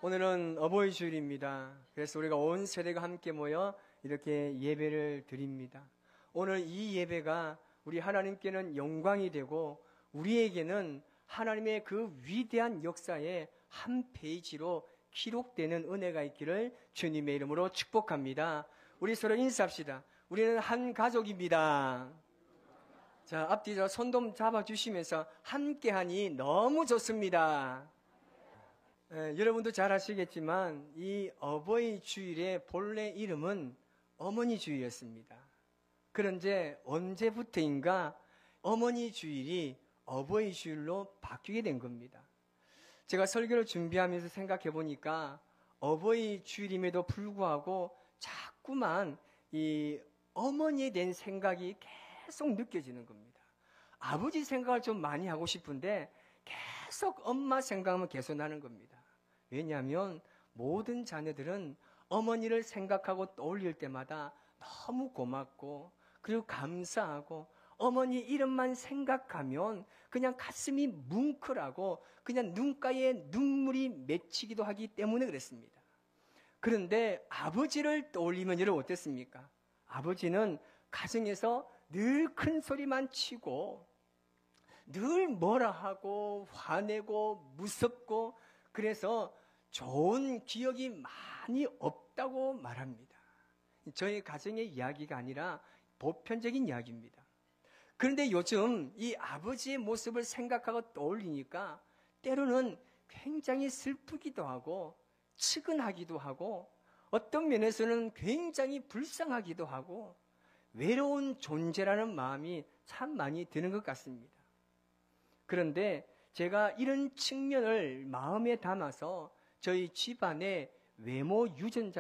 오늘은 어버이 주일입니다. 그래서 우리가 온 세대가 함께 모여 이렇게 예배를 드립니다. 오늘 이 예배가 우리 하나님께는 영광이 되고 우리에게는 하나님의 그 위대한 역사의 한 페이지로 기록되는 은혜가 있기를 주님의 이름으로 축복합니다. 우리 서로 인사합시다. 우리는 한 가족입니다. 자, 앞뒤 손 좀 잡아주시면서 함께하니 너무 좋습니다. 여러분도 잘 아시겠지만 이 어버이 주일의 본래 이름은 어머니 주일이었습니다. 그런데 언제부터인가 어머니 주일이 어버이 주일로 바뀌게 된 겁니다. 제가 설교를 준비하면서 생각해 보니까 어버이 주일임에도 불구하고 자꾸만 이 어머니에 대한 생각이 계속 느껴지는 겁니다. 아버지 생각을 좀 많이 하고 싶은데 계속 엄마 생각하면 계속 나는 겁니다. 왜냐하면 모든 자녀들은 어머니를 생각하고 떠올릴 때마다 너무 고맙고 그리고 감사하고 어머니 이름만 생각하면 그냥 가슴이 뭉클하고 그냥 눈가에 눈물이 맺히기도 하기 때문에 그랬습니다. 그런데 아버지를 떠올리면 여러분 어땠습니까? 아버지는 가정에서 늘 큰 소리만 치고 늘 뭐라 하고 화내고 무섭고 그래서 좋은 기억이 많이 없다고 말합니다. 저희 가정의 이야기가 아니라 보편적인 이야기입니다. 그런데 요즘 이 아버지의 모습을 생각하고 떠올리니까 때로는 굉장히 슬프기도 하고 측은하기도 하고 어떤 면에서는 굉장히 불쌍하기도 하고 외로운 존재라는 마음이 참 많이 드는 것 같습니다. 그런데 제가 이런 측면을 마음에 담아서 저희 집안의 외모 유전자